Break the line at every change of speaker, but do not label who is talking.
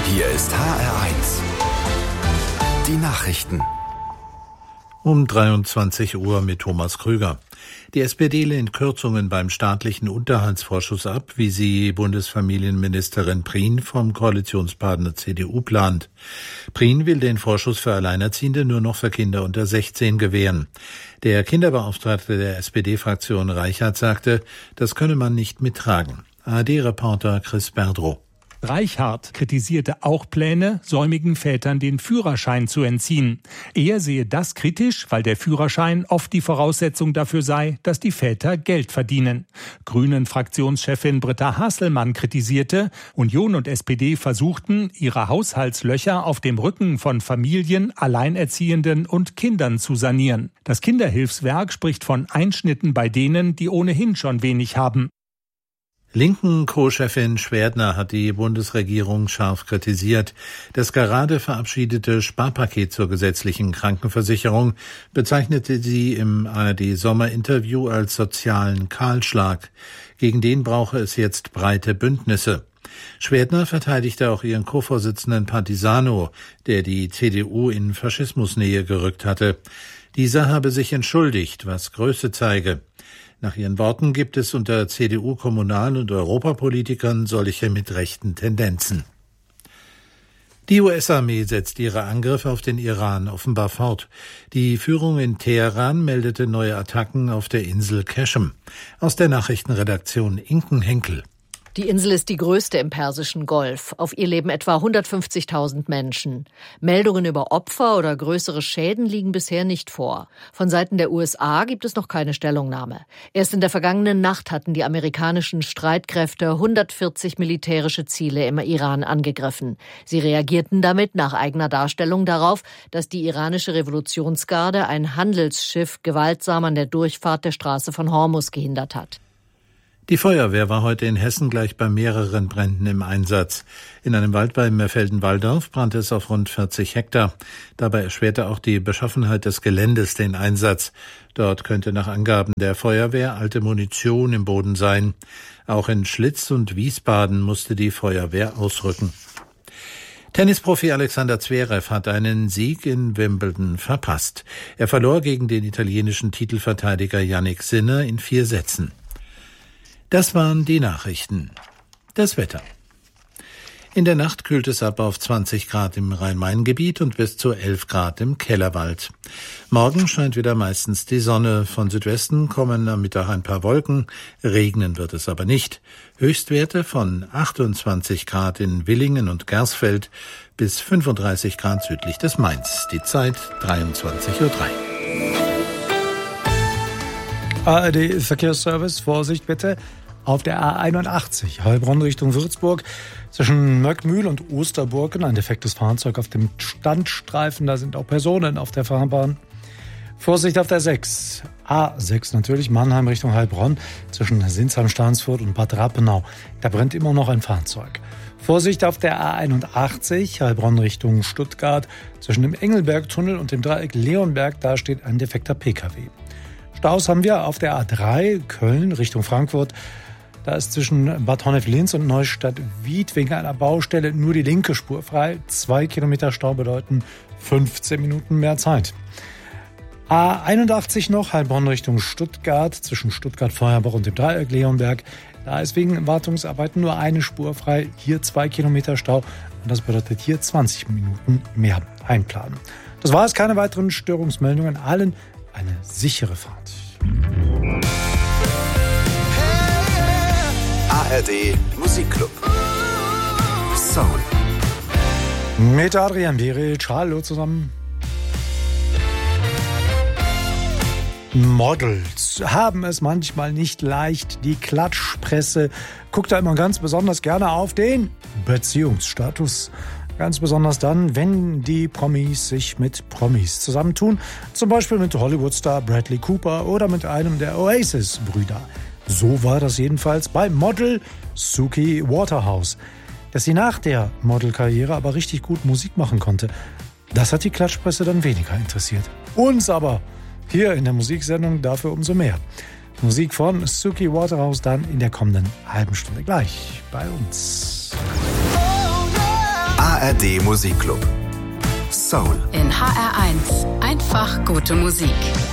Hier ist HR1. Die Nachrichten.
Um 23 Uhr mit Thomas Krüger. Die SPD lehnt Kürzungen beim staatlichen Unterhaltsvorschuss ab, wie sie Bundesfamilienministerin Prien vom Koalitionspartner CDU plant. Prien will den Vorschuss für Alleinerziehende nur noch für Kinder unter 16 gewähren. Der Kinderbeauftragte der SPD-Fraktion Reichert sagte, das könne man nicht mittragen. ARD-Reporter Chris Berdrow.
Reichart kritisierte auch Pläne, säumigen Vätern den Führerschein zu entziehen. Er sehe das kritisch, weil der Führerschein oft die Voraussetzung dafür sei, dass die Väter Geld verdienen. Grünen-Fraktionschefin Britta Hasselmann kritisierte, Union und SPD versuchten, ihre Haushaltslöcher auf dem Rücken von Familien, Alleinerziehenden und Kindern zu sanieren. Das Kinderhilfswerk spricht von Einschnitten bei denen, die ohnehin schon wenig haben.
Linken Co-Chefin Schwerdner hat die Bundesregierung scharf kritisiert. Das gerade verabschiedete Sparpaket zur gesetzlichen Krankenversicherung bezeichnete sie im ARD-Sommerinterview als sozialen Kahlschlag. Gegen den brauche es jetzt breite Bündnisse. Schwerdner verteidigte auch ihren Co-Vorsitzenden Partisano, der die CDU in Faschismusnähe gerückt hatte. Dieser habe sich entschuldigt, was Größe zeige. Nach ihren Worten gibt es unter CDU-Kommunal- und Europapolitikern solche mit rechten Tendenzen. Die US-Armee setzt ihre Angriffe auf den Iran offenbar fort. Die Führung in Teheran meldete neue Attacken auf der Insel Qeshm. Aus der Nachrichtenredaktion Inken Henkel.
Die Insel ist die größte im Persischen Golf. Auf ihr leben etwa 150.000 Menschen. Meldungen über Opfer oder größere Schäden liegen bisher nicht vor. Von Seiten der USA gibt es noch keine Stellungnahme. Erst in der vergangenen Nacht hatten die amerikanischen Streitkräfte 140 militärische Ziele im Iran angegriffen. Sie reagierten damit nach eigener Darstellung darauf, dass die iranische Revolutionsgarde ein Handelsschiff gewaltsam an der Durchfahrt der Straße von Hormuz gehindert hat.
Die Feuerwehr war heute in Hessen gleich bei mehreren Bränden im Einsatz. In einem Wald bei Merfelden-Walldorf brannte es auf rund 40 Hektar. Dabei erschwerte auch die Beschaffenheit des Geländes den Einsatz. Dort könnte nach Angaben der Feuerwehr alte Munition im Boden sein. Auch in Schlitz und Wiesbaden musste die Feuerwehr ausrücken. Tennisprofi Alexander Zverev hat einen Sieg in Wimbledon verpasst. Er verlor gegen den italienischen Titelverteidiger Jannik Sinner in 4 Sätzen. Das waren die Nachrichten. Das Wetter. In der Nacht kühlt es ab auf 20 Grad im Rhein-Main-Gebiet und bis zu 11 Grad im Kellerwald. Morgen scheint wieder meistens die Sonne. Von Südwesten kommen am Mittag ein paar Wolken. Regnen wird es aber nicht. Höchstwerte von 28 Grad in Willingen und Gersfeld bis 35 Grad südlich des Mains. Die Zeit 23:03 Uhr.
ARD Verkehrsservice, Vorsicht bitte. Auf der A81 Heilbronn Richtung Würzburg zwischen Möckmühl und Osterburgen ein defektes Fahrzeug auf dem Standstreifen. Da sind auch Personen auf der Fahrbahn. Vorsicht auf der 6. A6 natürlich, Mannheim Richtung Heilbronn zwischen Sinsheim-Stahnsfurt und Bad Rappenau. Da brennt immer noch ein Fahrzeug. Vorsicht auf der A81 Heilbronn Richtung Stuttgart zwischen dem Engelbergtunnel und dem Dreieck Leonberg. Da steht ein defekter Pkw. Staus haben wir auf der A3 Köln Richtung Frankfurt. Da ist zwischen Bad Honnef-Linz und Neustadt-Wied wegen einer Baustelle nur die linke Spur frei. 2 Kilometer Stau bedeuten 15 Minuten mehr Zeit. A81 noch, Heilbronn Richtung Stuttgart, zwischen Stuttgart-Feuerbach und dem Dreieck Leonberg. Da ist wegen Wartungsarbeiten nur eine Spur frei. Hier 2 Kilometer Stau und das bedeutet hier 20 Minuten mehr einplanen. Das war es, keine weiteren Störungsmeldungen. Allen eine sichere Fahrt.
ARD Musikclub. Soul.
Mit Adrian Beric, hallo zusammen. Models haben es manchmal nicht leicht. Die Klatschpresse guckt da immer ganz besonders gerne auf den Beziehungsstatus. Ganz besonders dann, wenn die Promis sich mit Promis zusammentun. Zum Beispiel mit Hollywood-Star Bradley Cooper oder mit einem der Oasis-Brüder. So war das jedenfalls bei Model Suki Waterhouse. Dass sie nach der Modelkarriere aber richtig gut Musik machen konnte, das hat die Klatschpresse dann weniger interessiert. Uns aber hier in der Musiksendung dafür umso mehr. Musik von Suki Waterhouse dann in der kommenden halben Stunde gleich bei uns.
ARD Musikclub. Soul.
In HR1. Einfach gute Musik.